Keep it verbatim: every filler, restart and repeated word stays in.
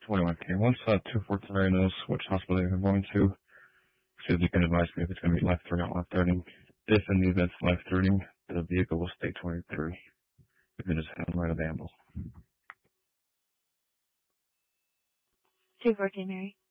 twenty-one K. Once uh, two fourteen Mary knows which hospital you're going to, so you can advise me if it's going to be life-threatening or life-threatening. If in the event it's life-threatening, the vehicle will stay twenty-three. You can just have them right at the ambulance. two fourteen Mary.